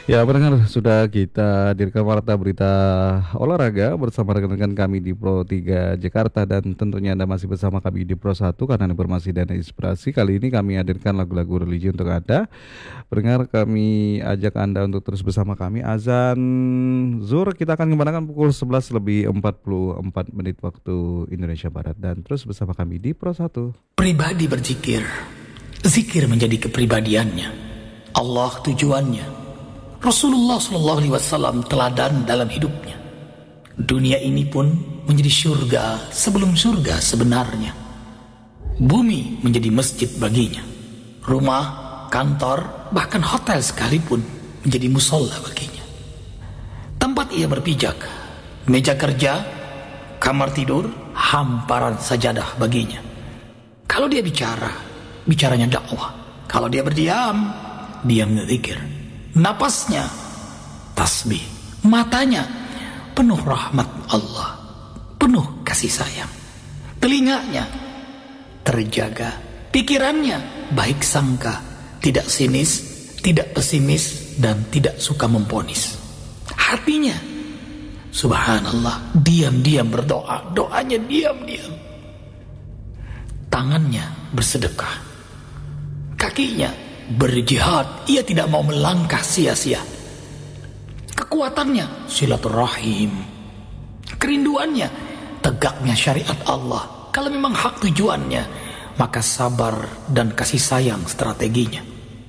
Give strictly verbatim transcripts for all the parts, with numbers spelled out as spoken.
Ya, pendengar, sudah kita hadirkan warta berita olahraga bersama rekan-rekan kami di Pro tiga Jakarta, dan tentunya Anda masih bersama kami di Pro satu karena informasi dan inspirasi. Kali ini kami hadirkan lagu-lagu religi untuk Anda. Pendengar, kami ajak Anda untuk terus bersama kami. Azan Zuhur kita akan kembangkan pukul sebelas lebih empat puluh empat menit waktu Indonesia Barat, dan terus bersama kami di Pro satu. Pribadi berzikir, zikir menjadi kepribadiannya, Allah tujuannya, Rasulullah shallallahu alaihi wasallam teladan dalam hidupnya. Dunia ini pun menjadi surga sebelum surga sebenarnya. Bumi menjadi masjid baginya. Rumah, kantor, bahkan hotel sekalipun menjadi musola baginya. Tempat ia berpijak, meja kerja, kamar tidur, hamparan sajadah baginya. Kalau dia bicara, bicaranya dakwah. Kalau dia berdiam, diam zikir. Napasnya tasbih, matanya penuh rahmat Allah, penuh kasih sayang. Telinganya terjaga, pikirannya baik sangka, tidak sinis, tidak pesimis, dan tidak suka memponis. Hatinya, subhanallah, diam-diam berdoa, doanya diam-diam. Tangannya bersedekah, kakinya berjihad, ia tidak mau melangkah sia-sia. Kekuatannya silaturahim, kerinduannya tegaknya syariat Allah. Kalau memang hak tujuannya, maka sabar dan kasih sayang strateginya.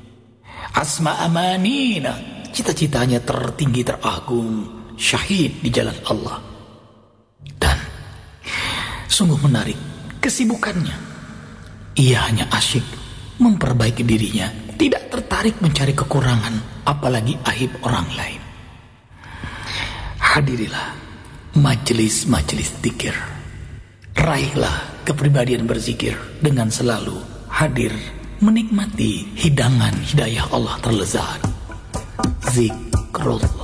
Asma amanina, cita-citanya tertinggi teragung, syahid di jalan Allah. Dan sungguh menarik kesibukannya, ia hanya asyik memperbaiki dirinya, tidak tertarik mencari kekurangan, apalagi aib orang lain. Hadirilah majelis-majelis zikir. Raihlah kepribadian berzikir dengan selalu hadir menikmati hidangan hidayah Allah terlezat. Zikrullah.